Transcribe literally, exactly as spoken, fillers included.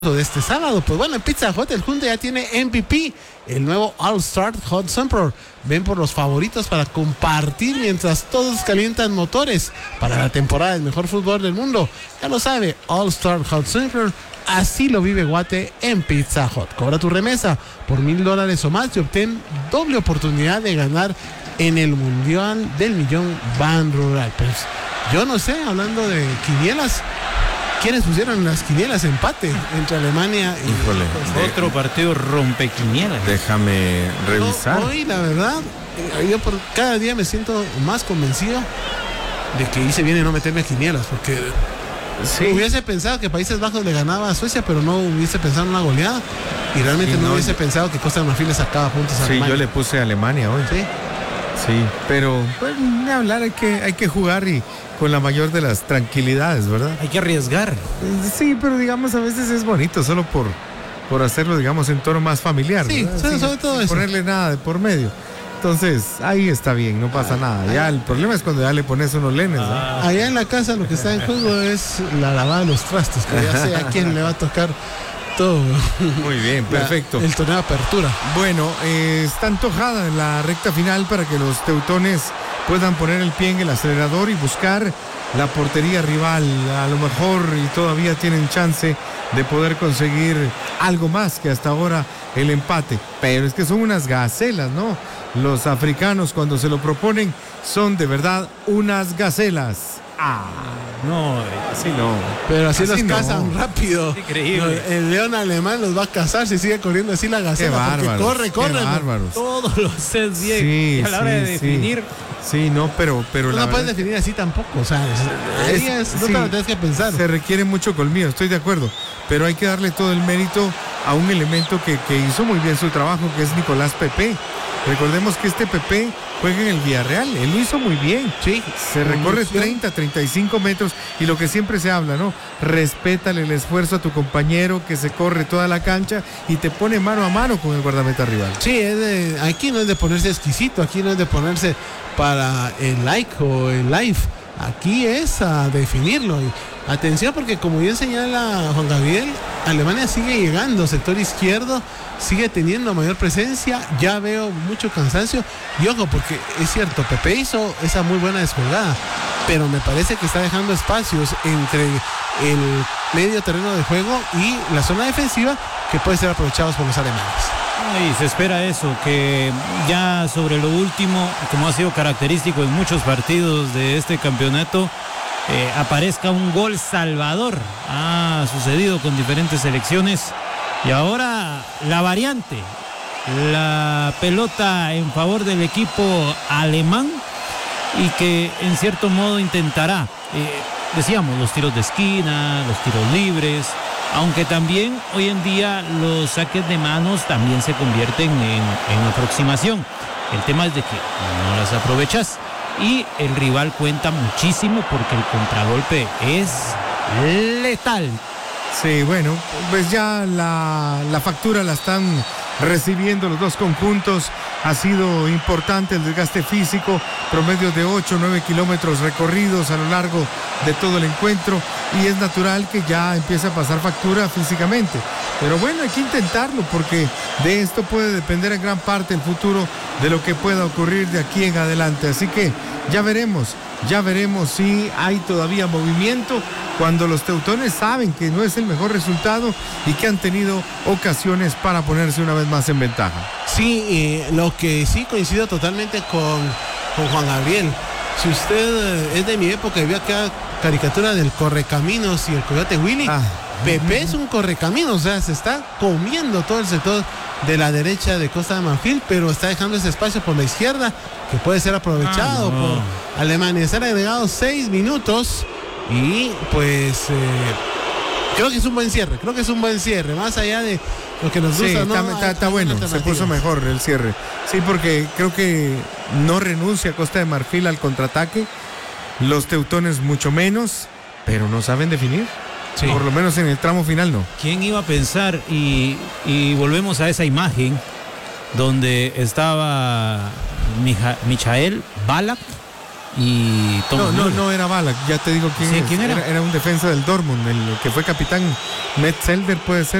de este sábado. Pues bueno, en Pizza Hut el Hyundai ya tiene M V P, el nuevo All-Star Hot Summer. Ven por los favoritos para compartir mientras todos calientan motores para la temporada del mejor fútbol del mundo. Ya lo sabe, All-Star Hot Summer. Así lo vive Guate en Pizza Hut. Cobra tu remesa por mil dólares o más y obtén doble oportunidad de ganar en el Mundial del Millón Ban Rural. Pues yo no sé, hablando de quinielas, ¿quiénes pusieron las quinielas empate entre Alemania y... Híjole, pues, otro de... partido rompequinielas? Déjame revisar. No, hoy, la verdad, yo por cada día me siento más convencido de que hice bien en no meterme a quinielas, porque sí. Hubiese pensado que Países Bajos le ganaba a Suecia, pero no hubiese pensado en una goleada, y realmente sí, no, no hubiese yo... pensado que Costa de Marfil le sacaba puntos a sí, Alemania. Sí, yo le puse a Alemania hoy. Sí. Sí, pero pues ni hablar, hay que, hay que jugar y con la mayor de las tranquilidades, ¿verdad? Hay que arriesgar. Sí, pero digamos a veces es bonito solo por, por hacerlo, digamos, en tono más familiar. Sí, sí, sobre todo sin eso. Ponerle nada de por medio. Entonces, ahí está bien, no pasa nada. Ya el problema es cuando ya le pones unos lenes, ¿no? Ah. Allá en la casa lo que está en juego es la lavada de los trastos, que ya sé a quién le va a tocar todo. Muy bien, perfecto. La, el torneo de apertura. Bueno, eh, está antojada en la recta final para que los teutones puedan poner el pie en el acelerador y buscar la portería rival. A lo mejor y todavía tienen chance de poder conseguir algo más que hasta ahora el empate. Pero es que son unas gacelas, ¿no? Los africanos, cuando se lo proponen, son de verdad unas gacelas. Ah, no, así no. Pero así, así los no. cazan rápido. Increíble. El león alemán los va a cazar si sigue corriendo así la gacela. Qué bárbaros, corre, corre. qué bárbaros. Todos los sets bien. Sí, y a la hora sí, de definir. Sí, sí no, pero, pero no la puedes verdad... definir así tampoco. O sea, es, es, es, no sí, te lo tienes que pensar. Se requiere mucho colmillo, estoy de acuerdo. Pero hay que darle todo el mérito a un elemento que, que hizo muy bien su trabajo, que es Nicolás Pepe. Recordemos que este Pepe juega en el Villarreal, él lo hizo muy bien. Sí. Se recorre treinta, treinta y cinco metros y lo que siempre se habla, ¿no? Respétale el esfuerzo a tu compañero que se corre toda la cancha y te pone mano a mano con el guardameta rival. Sí, es de, aquí no es de ponerse exquisito, aquí no es de ponerse para el like o el live. Aquí es a definirlo. Y atención, porque como bien señala Juan Gabriel, Alemania sigue llegando, sector izquierdo, sigue teniendo mayor presencia. Ya veo mucho cansancio. Y ojo, porque es cierto, Pepe hizo esa muy buena descolgada, pero me parece que está dejando espacios entre el medio terreno de juego y la zona defensiva que pueden ser aprovechados por los alemanes. Y se espera eso, que ya sobre lo último, como ha sido característico en muchos partidos de este campeonato, eh, aparezca un gol salvador. Ha sucedido con diferentes selecciones. Y ahora la variante, la pelota en favor del equipo alemán y que en cierto modo intentará, eh, decíamos, los tiros de esquina, los tiros libres. Aunque también hoy en día los saques de manos también se convierten en, en aproximación. El tema es de que no las aprovechas y el rival cuenta muchísimo porque el contragolpe es letal. Sí, bueno, pues ya la, la factura la están recibiendo los dos conjuntos. Ha sido importante el desgaste físico, promedio de ocho o nueve kilómetros recorridos a lo largo de todo el encuentro y es natural que ya empiece a pasar factura físicamente. Pero bueno, hay que intentarlo porque de esto puede depender en gran parte el futuro de lo que pueda ocurrir de aquí en adelante. Así que ya veremos, ya veremos si hay todavía movimiento cuando los teutones saben que no es el mejor resultado y que han tenido ocasiones para ponerse una vez más en ventaja. Sí, eh, lo que sí coincido totalmente con, con Juan Gabriel. Si usted eh, es de mi época y vio acá caricatura del Correcaminos y el Coyote Willy, ah. Pepe es un correcaminos, o sea, se está comiendo todo el sector de la derecha de Costa de Marfil, pero está dejando ese espacio por la izquierda que puede ser aprovechado ah, no. por Alemania. Se han agregado seis minutos y pues eh, creo que es un buen cierre, creo que es un buen cierre, más allá de lo que nos gusta. Sí, ¿no? está, está, está bueno, se puso mejor el cierre. Sí, porque creo que no renuncia Costa de Marfil al contraataque, los teutones mucho menos, pero no saben definir. Sí. Por lo menos en el tramo final no. ¿Quién iba a pensar? Y, y volvemos a esa imagen donde estaba Mija, Michael Ballack y Thomas No, no, Müller. no era Ballack, ya te digo quién, Sí, es. ¿quién era? era. Era un defensa del Dortmund, el que fue capitán. Metzelder puede ser.